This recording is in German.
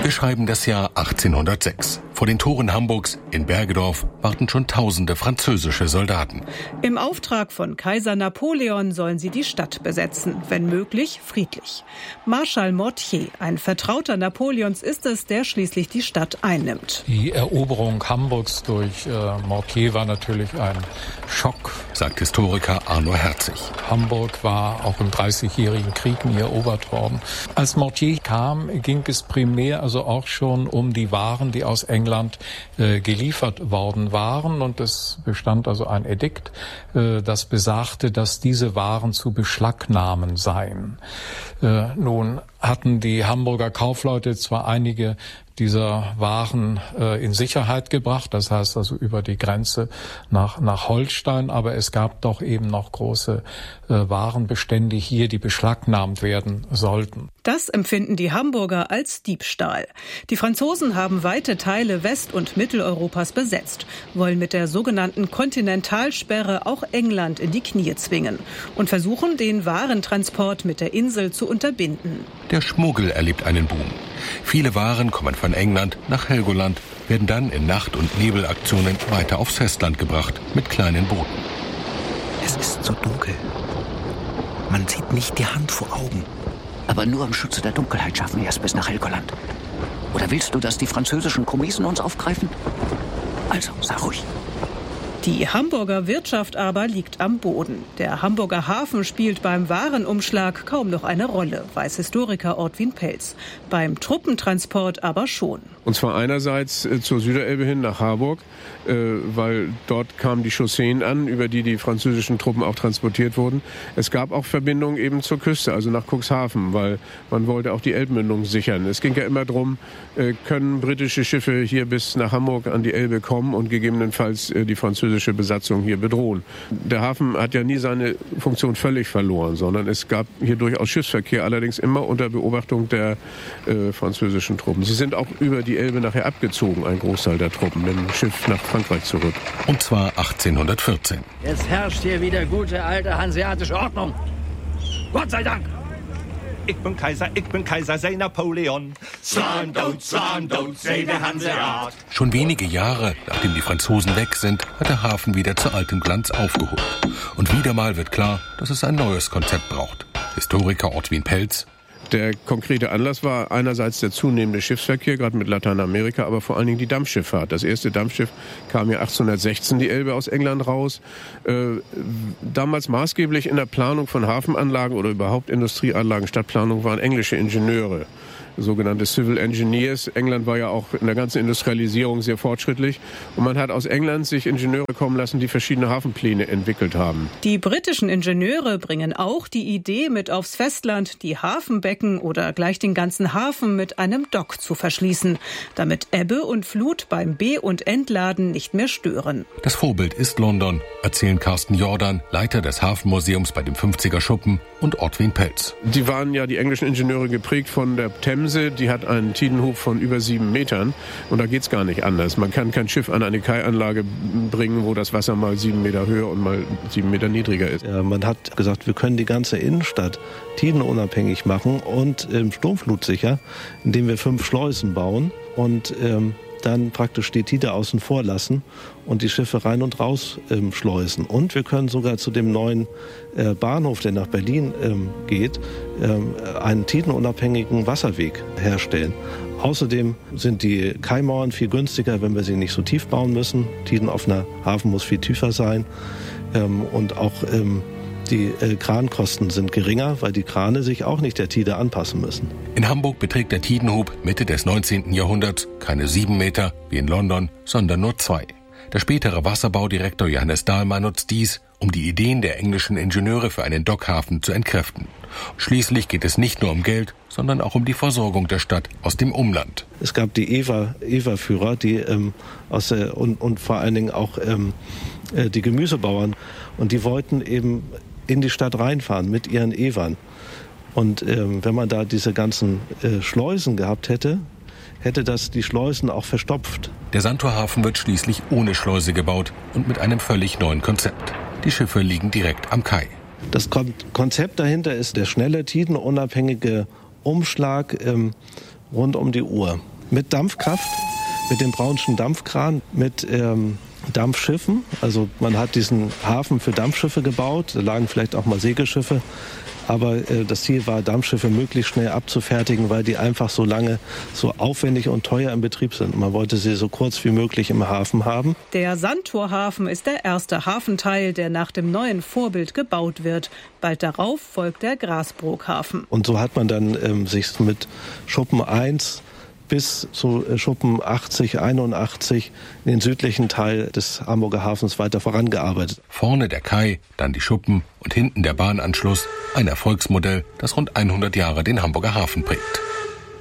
Wir schreiben das Jahr 1806. Vor den Toren Hamburgs in Bergedorf warten schon tausende französische Soldaten. Im Auftrag von Kaiser Napoleon sollen sie die Stadt besetzen, wenn möglich friedlich. Marschall Mortier, ein Vertrauter Napoleons, ist es, der schließlich die Stadt einnimmt. Die Eroberung Hamburgs durch Mortier war natürlich ein Schock, sagt Historiker Arno Herzig. Hamburg war auch im 30-jährigen Krieg nie erobert worden. Als Mortier kam, ging es primär also auch schon um die Waren, die aus England geliefert worden waren. Und es bestand also ein Edikt, das besagte, dass diese Waren zu beschlagnahmen seien. Nun hatten die Hamburger Kaufleute zwar einige dieser Waren in Sicherheit gebracht, das heißt also über die Grenze nach Holstein, aber es gab doch eben noch große Warenbestände hier, die beschlagnahmt werden sollten. Das empfinden die Hamburger als Diebstahl. Die Franzosen haben weite Teile West- und Mitteleuropas besetzt, wollen mit der sogenannten Kontinentalsperre auch England in die Knie zwingen und versuchen, den Warentransport mit der Insel zu unterbinden. Der Schmuggel erlebt einen Boom. Viele Waren kommen von England nach Helgoland, werden dann in Nacht- und Nebelaktionen weiter aufs Festland gebracht mit kleinen Booten. Es ist so dunkel. Man sieht nicht die Hand vor Augen. Aber nur im Schutze der Dunkelheit schaffen wir es bis nach Helgoland. Oder willst du, dass die französischen Komisen uns aufgreifen? Also, sag ruhig. Die Hamburger Wirtschaft aber liegt am Boden. Der Hamburger Hafen spielt beim Warenumschlag kaum noch eine Rolle, weiß Historiker Ortwin Pelz. Beim Truppentransport aber schon. Und zwar einerseits zur Süderelbe hin nach Harburg, weil dort kamen die Chausseen an, über die die französischen Truppen auch transportiert wurden. Es gab auch Verbindungen eben zur Küste, also nach Cuxhaven, weil man wollte auch die Elbmündung sichern. Es ging ja immer darum, können britische Schiffe hier bis nach Hamburg an die Elbe kommen und gegebenenfalls die französische Besatzung hier bedrohen. Der Hafen hat ja nie seine Funktion völlig verloren, sondern es gab hier durchaus Schiffsverkehr, allerdings immer unter Beobachtung der französischen Truppen. Sie sind auch über die Elbe nachher abgezogen, ein Großteil der Truppen, mit dem Schiff nach Frankreich zurück. Und zwar 1814. Jetzt herrscht hier wieder gute alte hanseatische Ordnung. Gott sei Dank! Ich bin Kaiser, sei Napoleon. Slandot, sei der Hanseat. Schon wenige Jahre, nachdem die Franzosen weg sind, hat der Hafen wieder zu altem Glanz aufgeholt. Und wieder mal wird klar, dass es ein neues Konzept braucht. Historiker Ortwin Pelz. Der konkrete Anlass war einerseits der zunehmende Schiffsverkehr, gerade mit Lateinamerika, aber vor allen Dingen die Dampfschifffahrt. Das erste Dampfschiff kam ja 1816 die Elbe aus England raus. Damals maßgeblich in der Planung von Hafenanlagen oder überhaupt Industrieanlagen, Stadtplanung waren englische Ingenieure, sogenannte Civil Engineers. England war ja auch in der ganzen Industrialisierung sehr fortschrittlich. Und man hat aus England sich Ingenieure kommen lassen, die verschiedene Hafenpläne entwickelt haben. Die britischen Ingenieure bringen auch die Idee mit aufs Festland, die Hafenbecken oder gleich den ganzen Hafen mit einem Dock zu verschließen, damit Ebbe und Flut beim Be- und Entladen nicht mehr stören. Das Vorbild ist London, erzählen Carsten Jordan, Leiter des Hafenmuseums bei dem 50er Schuppen, und Ortwin Pelz. Die waren ja, die englischen Ingenieure, geprägt von der Themse. Die hat einen Tidenhub von über 7 Metern. Und da geht's gar nicht anders. Man kann kein Schiff an eine Kaianlage bringen, wo das Wasser mal 7 Meter höher und mal 7 Meter niedriger ist. Ja, man hat gesagt, wir können die ganze Innenstadt tidenunabhängig machen und sturmflutsicher, indem wir 5 Schleusen bauen und dann praktisch die Tide außen vor lassen und die Schiffe rein und raus schleusen. Und wir können sogar zu dem neuen Bahnhof, der nach Berlin geht, einen tidenunabhängigen Wasserweg herstellen. Außerdem sind die Kaimauern viel günstiger, wenn wir sie nicht so tief bauen müssen. Tidenoffener Hafen muss viel tiefer sein. Und auch die Krankosten sind geringer, weil die Krane sich auch nicht der Tide anpassen müssen. In Hamburg beträgt der Tidenhub Mitte des 19. Jahrhunderts keine 7 Meter wie in London, sondern nur 2. Der spätere Wasserbaudirektor Johannes Dahlmann nutzt dies, um die Ideen der englischen Ingenieure für einen Dockhafen zu entkräften. Schließlich geht es nicht nur um Geld, sondern auch um die Versorgung der Stadt aus dem Umland. Es gab die Ewa-Führer, die und vor allen Dingen auch die Gemüsebauern, und die wollten eben in die Stadt reinfahren mit ihren Ewern. Und wenn man da diese ganzen Schleusen gehabt hätte, hätte das die Schleusen auch verstopft. Der Sandtorhafen wird schließlich ohne Schleuse gebaut und mit einem völlig neuen Konzept. Die Schiffe liegen direkt am Kai. Das Konzept dahinter ist der schnelle, tidenunabhängige Umschlag rund um die Uhr. mit Dampfkraft, mit dem Braunschen Dampfkran, mit Dampfschiffen. Also man hat diesen Hafen für Dampfschiffe gebaut, da lagen vielleicht auch mal Segelschiffe. Aber das Ziel war, Dampfschiffe möglichst schnell abzufertigen, weil die einfach so lange so aufwendig und teuer im Betrieb sind. Man wollte sie so kurz wie möglich im Hafen haben. Der Sandtorhafen ist der erste Hafenteil, der nach dem neuen Vorbild gebaut wird. Bald darauf folgt der Grasbrookhafen. Und so hat man dann sich mit Schuppen 1 bis zu Schuppen 80, 81 in den südlichen Teil des Hamburger Hafens weiter vorangearbeitet. Vorne der Kai, dann die Schuppen und hinten der Bahnanschluss. Ein Erfolgsmodell, das rund 100 Jahre den Hamburger Hafen prägt.